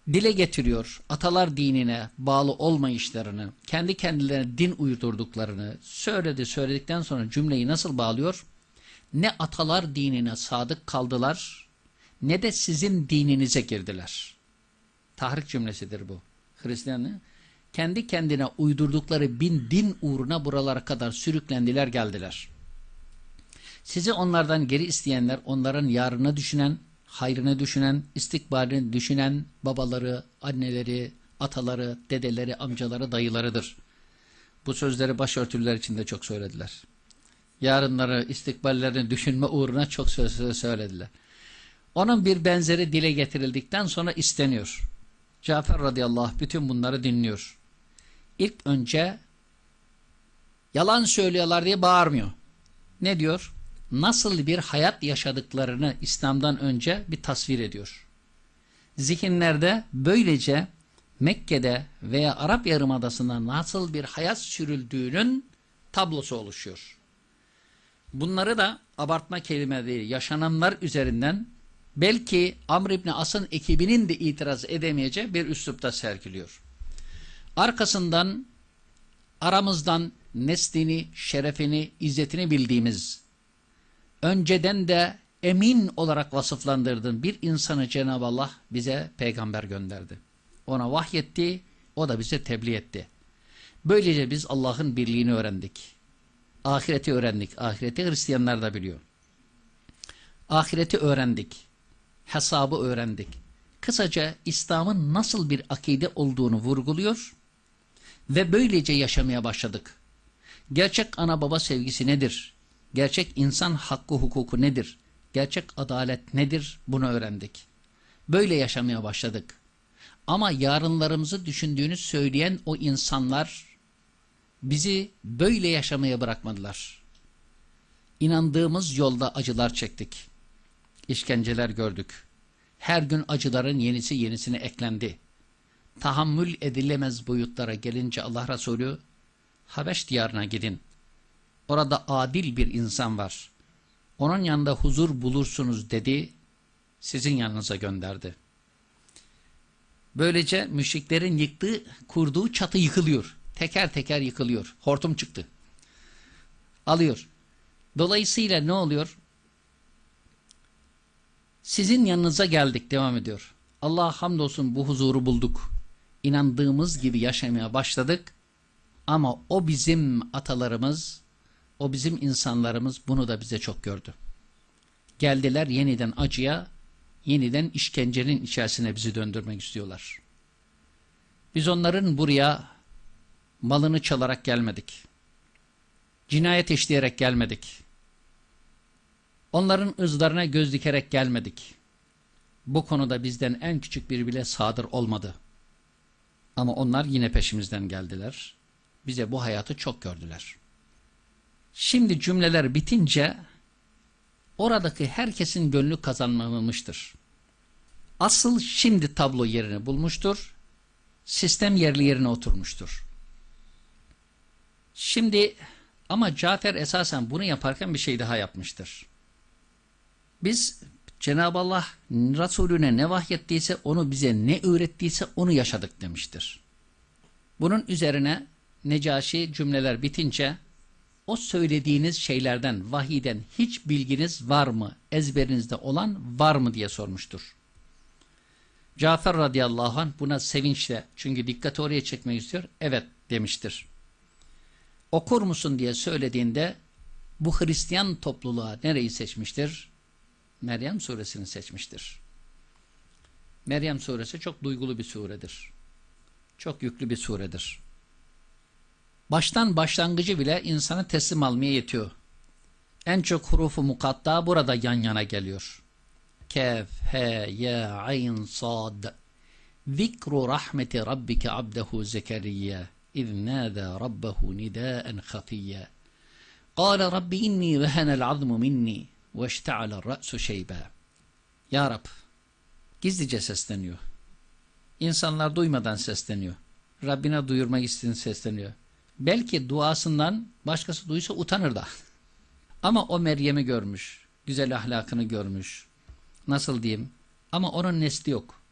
dile getiriyor atalar dinine bağlı olmayışlarını, kendi kendilerine din uydurduklarını söyledikten sonra cümleyi nasıl bağlıyor? Ne atalar dinine sadık kaldılar, ne de sizin dininize girdiler. Tahrik cümlesidir bu. Hristiyanlığı kendi kendine uydurdukları bin din uğruna buralara kadar sürüklendiler, geldiler. Sizi onlardan geri isteyenler, onların yarını düşünen, hayrını düşünen, istikbalini düşünen babaları, anneleri, ataları, dedeleri, amcaları, dayılarıdır. Bu sözleri başörtüler için de çok söylediler. Yarınları, istikballerini düşünme uğruna çok söz söylediler. Onun bir benzeri dile getirildikten sonra isteniyor. Cafer radıyallahu anh bütün bunları dinliyor. İlk önce yalan söylüyorlar diye bağırmıyor. Ne diyor? Nasıl bir hayat yaşadıklarını İslam'dan önce bir tasvir ediyor. Zihinlerde böylece Mekke'de veya Arap Yarımadası'nda nasıl bir hayat sürüldüğünün tablosu oluşuyor. Bunları da abartma kelime değil, yaşananlar üzerinden belki Amr İbni As'ın ekibinin de itiraz edemeyeceği bir üslupta sergiliyor. Arkasından aramızdan neslini, şerefini, izzetini bildiğimiz, önceden de emin olarak vasıflandırdığın bir insanı Cenab-ı Allah bize peygamber gönderdi. Ona vahyetti, o da bize tebliğ etti. Böylece biz Allah'ın birliğini öğrendik. Ahireti öğrendik. Ahireti Hristiyanlar da biliyor. Ahireti öğrendik. Hesabı öğrendik. Kısaca İslam'ın nasıl bir akide olduğunu vurguluyor ve böylece yaşamaya başladık. Gerçek ana baba sevgisi nedir? Gerçek insan hakkı hukuku nedir? Gerçek adalet nedir? Bunu öğrendik. Böyle yaşamaya başladık. Ama yarınlarımızı düşündüğünü söyleyen o insanlar bizi böyle yaşamaya bırakmadılar. İnandığımız yolda acılar çektik. İşkenceler gördük. Her gün acıların yenisi yenisine eklendi. Tahammül edilemez boyutlara gelince Allah Resulü, Habeş diyarına gidin. Orada adil bir insan var. Onun yanında huzur bulursunuz dedi, sizin yanınıza gönderdi. Böylece müşriklerin kurduğu çatı yıkılıyor. Teker teker yıkılıyor. Hortum çıktı. Alıyor. Dolayısıyla ne oluyor? Sizin yanınıza geldik, devam ediyor. Allah'a hamdolsun bu huzuru bulduk. İnandığımız gibi yaşamaya başladık. Ama o bizim atalarımız, o bizim insanlarımız bunu da bize çok gördü. Geldiler yeniden acıya, yeniden işkencenin içerisine bizi döndürmek istiyorlar. Biz onların buraya malını çalarak gelmedik. Cinayet işleyerek gelmedik. Onların ızlarına göz dikerek gelmedik. Bu konuda bizden en küçük bir bile sadır olmadı. Ama onlar yine peşimizden geldiler. Bize bu hayatı çok gördüler. Şimdi cümleler bitince oradaki herkesin gönlü kazanılmıştır. Asıl şimdi tablo yerini bulmuştur. Sistem yerli yerine oturmuştur. Şimdi ama Cafer esasen bunu yaparken bir şey daha yapmıştır. Biz Cenab-ı Allah Resulüne ne vahyettiyse, onu bize ne öğrettiyse onu yaşadık demiştir. Bunun üzerine Necaşi cümleler bitince o söylediğiniz şeylerden, vahiyden hiç bilginiz var mı? Ezberinizde olan var mı diye sormuştur. Cafer radıyallahu anh buna sevinçle, çünkü dikkati oraya çekmek istiyor, evet demiştir. Okur musun diye söylediğinde bu Hristiyan topluluğa nereyi seçmiştir? Meryem suresini seçmiştir. Meryem suresi çok duygulu bir suredir. Çok yüklü bir suredir. Başlangıcı bile insanı teslim almaya yetiyor. En çok hurufu mukatta burada yan yana geliyor. Kef, he, ya, ayn, sad. Zikru rahmeti rabbike abdehu Zekeriya. İz nâdâ rabbehu nidâen khafiyya. Kâle rabbi inni vehenel azmu minni. وَاشْتَعَلَ الرَّأْسُ شَيْبًا. Ya Rab, gizlice sesleniyor. İnsanlar duymadan sesleniyor. Rabbine duyurmak için sesleniyor. Belki duasından başkası duysa utanır da. Ama o Meryem'i görmüş, güzel ahlakını görmüş. Nasıl diyeyim? Ama onun nesli yok.